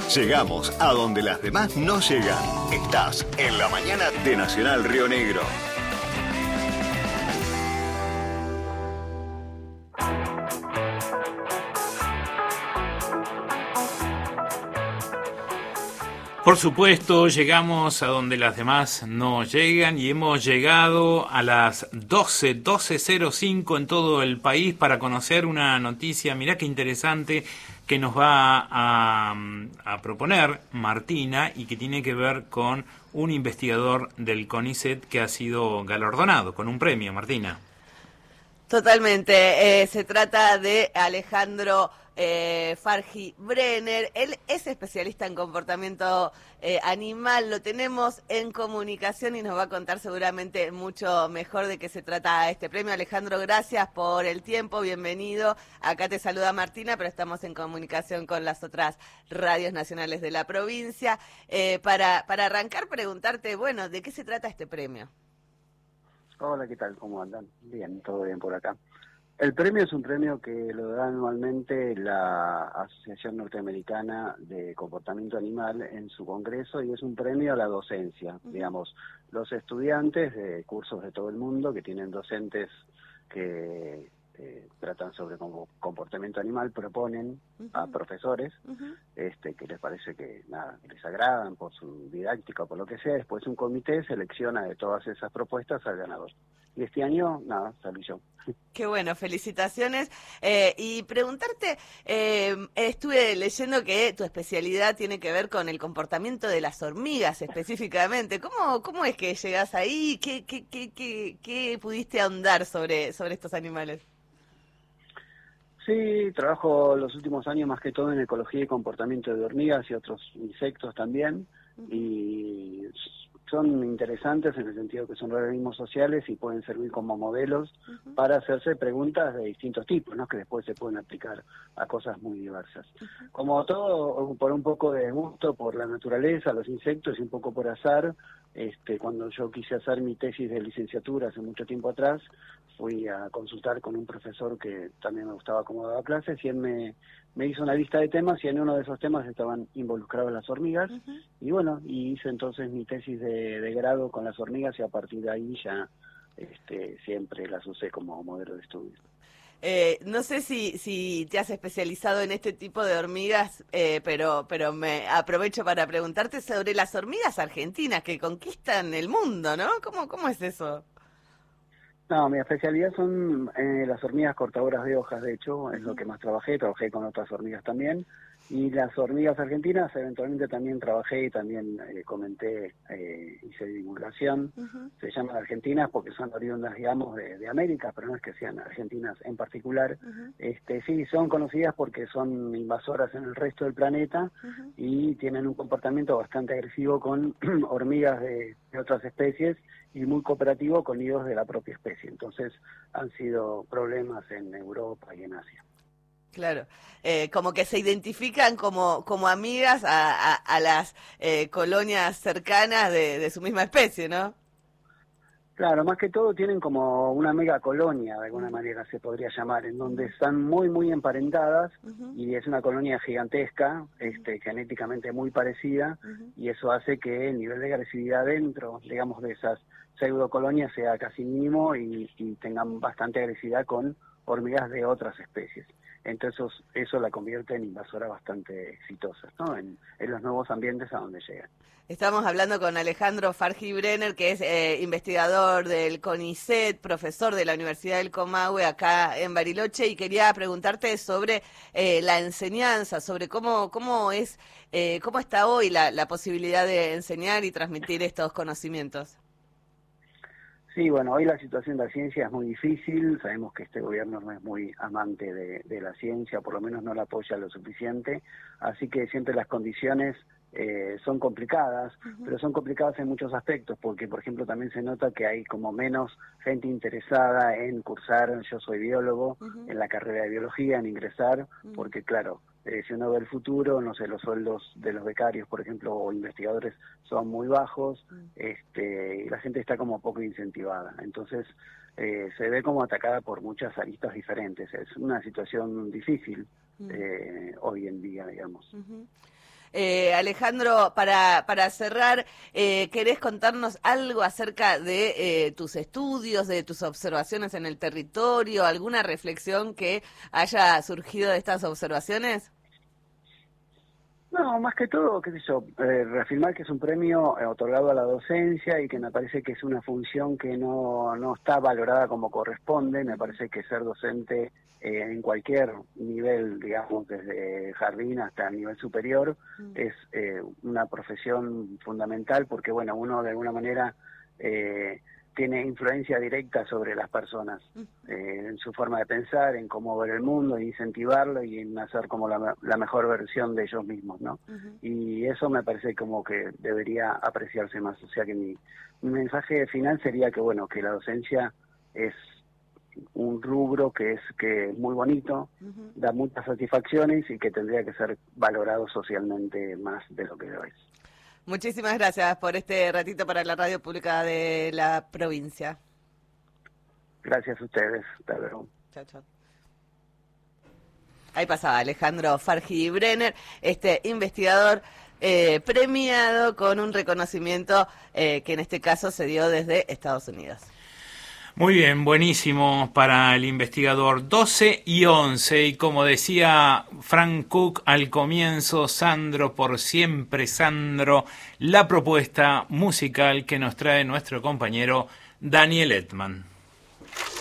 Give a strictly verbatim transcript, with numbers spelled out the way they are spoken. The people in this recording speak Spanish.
Llegamos a donde las demás no llegan. Estás en la mañana de Nacional Río Negro. Por supuesto, llegamos a donde las demás no llegan y hemos llegado a las doce, doce cero cinco en todo el país para conocer una noticia, mirá qué interesante, que nos va a, a proponer Martina y que tiene que ver con un investigador del CONICET que ha sido galardonado con un premio, Martina. Totalmente, eh, se trata de Alejandro eh, Farji Brenner. Él es especialista en comportamiento eh, animal, lo tenemos en comunicación y nos va a contar seguramente mucho mejor de qué se trata este premio. Alejandro, gracias por el tiempo, bienvenido. Acá te saluda Martina, pero estamos en comunicación con las otras radios nacionales de la provincia. Eh, para, para arrancar, preguntarte, bueno, ¿de qué se trata este premio? Hola, ¿qué tal? ¿Cómo andan? Bien, todo bien por acá. El premio es un premio que lo da anualmente la Asociación Norteamericana de Comportamiento Animal en su congreso y es un premio a la docencia. Uh-huh. Digamos, los estudiantes de cursos de todo el mundo que tienen docentes que eh, tratan sobre comportamiento animal proponen uh-huh. a profesores uh-huh. este que les parece que nada que les agradan por su didáctica o por lo que sea. Después un comité selecciona de todas esas propuestas al ganador. Y este año, nada, salí yo. Qué bueno, felicitaciones. Eh, y preguntarte, eh, estuve leyendo que tu especialidad tiene que ver con el comportamiento de las hormigas específicamente. ¿Cómo, cómo es que llegás ahí? ¿Qué, qué, qué, qué, qué pudiste ahondar sobre, sobre estos animales? Sí, trabajo los últimos años más que todo en ecología y comportamiento de hormigas y otros insectos también. Uh-huh. Y son interesantes en el sentido que son organismos sociales y pueden servir como modelos uh-huh. para hacerse preguntas de distintos tipos, ¿no? Que después se pueden aplicar a cosas muy diversas. Uh-huh. Como todo, por un poco de gusto por la naturaleza, los insectos y un poco por azar, este, cuando yo quise hacer mi tesis de licenciatura hace mucho tiempo atrás, fui a consultar con un profesor que también me gustaba cómo daba clases y él me, me hizo una lista de temas y en uno de esos temas estaban involucradas las hormigas. Uh-huh. Y bueno, y hice entonces mi tesis de, de grado con las hormigas y a partir de ahí ya este, siempre las usé como modelo de estudio. Eh, no sé si, si te has especializado en este tipo de hormigas, eh, pero, pero me aprovecho para preguntarte sobre las hormigas argentinas que conquistan el mundo, ¿no? ¿Cómo, cómo es eso? No, mi especialidad son eh, las hormigas cortadoras de hojas, de hecho, es lo que más trabajé, trabajé con otras hormigas también, y las hormigas argentinas eventualmente también trabajé y también eh, comenté, eh, hice divulgación. Uh-huh. Se llaman argentinas porque son oriundas, digamos, de, de América, pero no es que sean argentinas en particular. Uh-huh. Este, sí, son conocidas porque son invasoras en el resto del planeta uh-huh. y tienen un comportamiento bastante agresivo con hormigas de, de otras especies y muy cooperativo con nidos de la propia especie. Entonces han sido problemas en Europa y en Asia. Claro, eh, como que se identifican como, como amigas a, a, a las eh, colonias cercanas de, de su misma especie, ¿no? Claro, más que todo tienen como una mega colonia, de alguna uh-huh. manera se podría llamar, en donde están muy, muy emparentadas uh-huh. y es una colonia gigantesca, este, genéticamente muy parecida, uh-huh. y eso hace que el nivel de agresividad dentro, digamos, de esas pseudocolonias sea casi mínimo y, y tengan bastante agresividad con hormigas de otras especies. Entonces eso la convierte en invasora bastante exitosa, ¿no? En, en los nuevos ambientes a donde llegan. Estamos hablando con Alejandro Farji Brenner, que es eh, investigador del CONICET, profesor de la Universidad del Comahue acá en Bariloche, y quería preguntarte sobre eh, la enseñanza, sobre cómo cómo es eh, cómo está hoy la, la posibilidad de enseñar y transmitir estos conocimientos. Sí, bueno, hoy la situación de la ciencia es muy difícil, sabemos que este gobierno no es muy amante de, de la ciencia, por lo menos no la apoya lo suficiente, así que siempre las condiciones eh, son complicadas, uh-huh. pero son complicadas en muchos aspectos, porque por ejemplo también se nota que hay como menos gente interesada en cursar, yo soy biólogo, uh-huh. en la carrera de biología, en ingresar, uh-huh. porque claro, Eh, si uno ve el futuro, no sé, los sueldos de los becarios, por ejemplo, o investigadores son muy bajos, mm. este, y la gente está como poco incentivada. Entonces, eh, se ve como atacada por muchas aristas diferentes. Es una situación difícil mm. eh, hoy en día, digamos. Uh-huh. Eh, Alejandro, para, para cerrar, eh, ¿querés contarnos algo acerca de eh, tus estudios, de tus observaciones en el territorio, alguna reflexión que haya surgido de estas observaciones? No, más que todo, qué sé yo, eh, reafirmar que es un premio eh, otorgado a la docencia y que me parece que es una función que no, no está valorada como corresponde. Me parece que ser docente eh, en cualquier nivel, digamos, desde jardín hasta el nivel superior, mm. es eh, una profesión fundamental porque, bueno, uno de alguna manera eh, tiene influencia directa sobre las personas, eh, en su forma de pensar, en cómo ver el mundo, en incentivarlo y en hacer como la, la mejor versión de ellos mismos, ¿no? Uh-huh. Y eso me parece como que debería apreciarse más. O sea que mi, mi mensaje final sería que, bueno, que la docencia es un rubro que es que es muy bonito, uh-huh. da muchas satisfacciones y que tendría que ser valorado socialmente más de lo que lo es. Muchísimas gracias por este ratito para la radio pública de la provincia. Gracias a ustedes. Hasta luego. Chao, chao. Ahí pasaba Alejandro Farji Brenner, este investigador eh, premiado con un reconocimiento eh, que en este caso se dio desde Estados Unidos. Muy bien, buenísimo para el investigador. doce y once, y como decía Frank Cook al comienzo, Sandro por siempre, Sandro, la propuesta musical que nos trae nuestro compañero Daniel Edman.